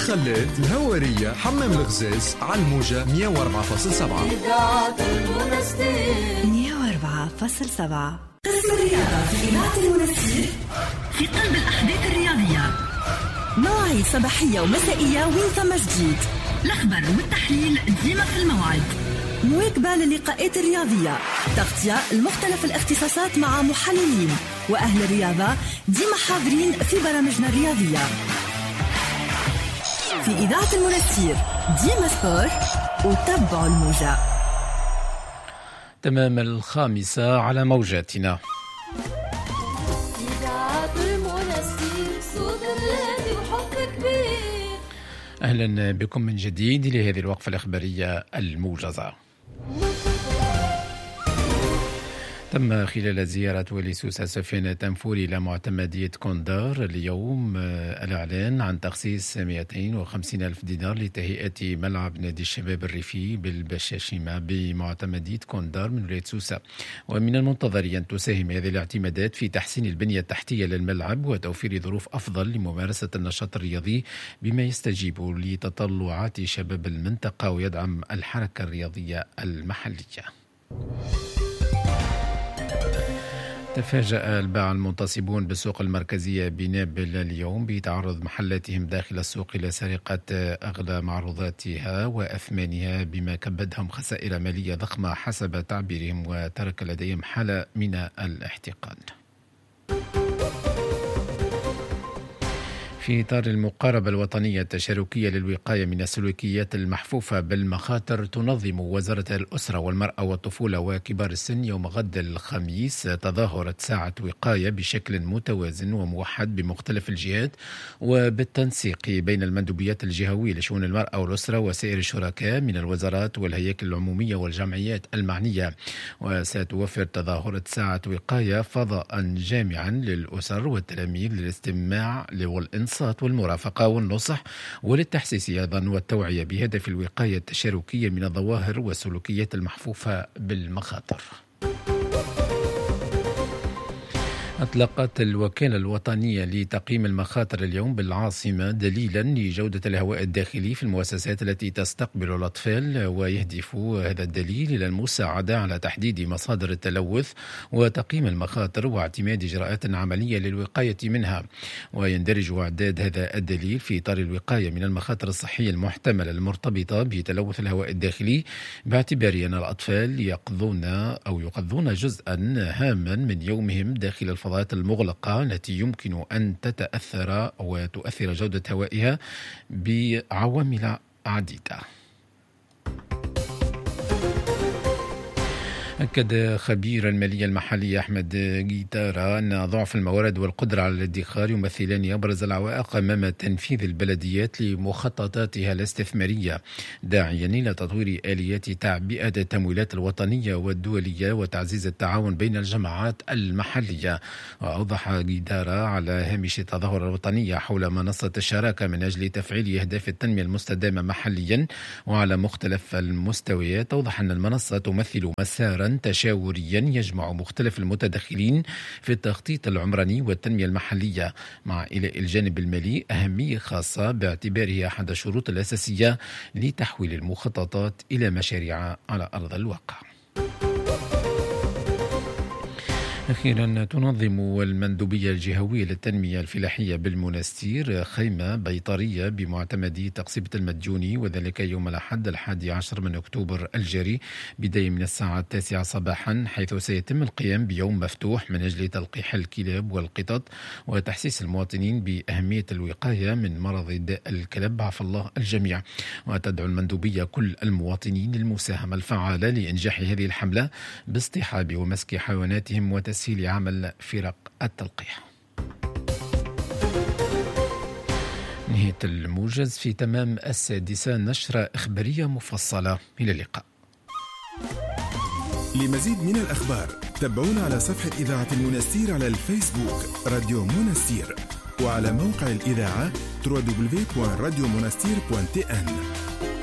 خلاد، الهوارية، حمام الغزاز، على الموجة 104.7. إذاعة المنستير 104.7. قسم الرياضة في إذاعة المنستير في قلب الأحداث الرياضية. مواعيد صباحية ومسائية وين ثم جديد. الأخبار والتحليل ديما في الموعد. مواكبة للقاءات الرياضية. تغطية لمختلف الاختصاصات مع محللين وأهل الرياضة ديما حاضرين في برامجنا الرياضية. في إذاعة المنستير ديما سبور وتبعوا الموجة. تمام 5 على موجاتنا. إذاعة المنستير صوت الرادي وحب كبير. أهلا بكم من جديد لهذه الوقفة الإخبارية الموجزة. تم خلال زيارة ولي سوسة سفينة تنفوري إلى معتمدية كوندار اليوم الإعلان عن تخصيص 250 ألف دينار لتهيئة ملعب نادي الشباب الريفي بالبشاشمة بمعتمدية كوندار من ولاية سوسة. ومن المنتظر أن تساهم هذه الاعتمادات في تحسين البنية التحتية للملعب وتوفير ظروف أفضل لممارسة النشاط الرياضي بما يستجيب لتطلعات شباب المنطقة ويدعم الحركة الرياضية المحلية. تفاجأ الباعة المنتصبون بالسوق المركزية بنابل اليوم بتعرض محلاتهم داخل السوق إلى سرقة أغلى معروضاتها وأثمانها بما كبدهم خسائر مالية ضخمة حسب تعبيرهم وترك لديهم حالة من الاحتقان. في إطار المقاربة الوطنية التشاركية للوقاية من السلوكيات المحفوفة بالمخاطر تنظم وزارة الأسرة والمرأة والطفولة وكبار السن يوم غد الخميس تظاهرة ساعة وقاية بشكل متوازن وموحد بمختلف الجهات وبالتنسيق بين المندوبيات الجهوية لشؤون المرأة والأسرة وسائر الشركاء من الوزارات والهياكل العمومية والجمعيات المعنية. وستوفر تظاهرة ساعة وقاية فضاء جامعا للأسر والتلاميذ للاستماع والإنصات والمرافقة والنصح وللتحسيس أيضا والتوعية بهدف الوقاية التشاركية من الظواهر والسلوكيات المحفوفة بالمخاطر. أطلقت الوكالة الوطنية لتقييم المخاطر اليوم بالعاصمة دليلا لجودة الهواء الداخلي في المؤسسات التي تستقبل الأطفال ويهدف هذا الدليل إلى المساعدة على تحديد مصادر التلوث وتقييم المخاطر واعتماد إجراءات عملية للوقاية منها. ويندرج إعداد هذا الدليل في إطار الوقاية من المخاطر الصحية المحتملة المرتبطة بتلوث الهواء الداخلي باعتبار أن الأطفال يقضون جزءا هاما من يومهم داخل الفضاءات المغلقة التي يمكن أن تتأثر وتؤثر جودة هوائها بعوامل عديدة. أكد خبير المالية المحلية أحمد جيتارا أن ضعف الموارد والقدرة على الادخار يمثلان أبرز العوائق أمام تنفيذ البلديات لمخططاتها الاستثمارية، داعيا إلى تطوير آليات تعبئة التمويلات الوطنية والدولية وتعزيز التعاون بين الجماعات المحلية. وأوضح جيتارا على هامش التظاهرة الوطنية حول منصة الشراكة من أجل تفعيل أهداف التنمية المستدامة محليا وعلى مختلف المستويات. أوضح أن المنصة تمثل مسارا تشاوريا يجمع مختلف المتدخلين في التخطيط العمراني والتنمية المحلية مع إلى الجانب المالي أهمية خاصة باعتباره أحد الشروط الأساسية لتحويل المخططات إلى مشاريع على أرض الواقع. أخيرا تنظم المندوبية الجهوية للتنمية الفلاحية بالمنستير خيمة بيطرية بمعتمدية تقصيبة المديوني وذلك يوم الأحد 11 من أكتوبر الجاري بداية من الساعة 9 صباحا، حيث سيتم القيام بيوم مفتوح من أجل تلقيح الكلاب والقطط وتحسيس المواطنين بأهمية الوقاية من مرض داء الكلب عفى الله الجميع. وتدعو المندوبية كل المواطنين للمساهمة الفعالة لإنجاح هذه الحملة باصطحاب ومسك حيواناتهم وتسهيل عمل فرق التلقيح. نهاية الموجز في تمام 6 نشرة إخبارية مفصلة. إلى اللقاء. لمزيد من الأخبار تابعونا على صفحة إذاعة المنستير على الفيسبوك راديو منستير وعلى موقع الإذاعة www.radiomonastir.tn.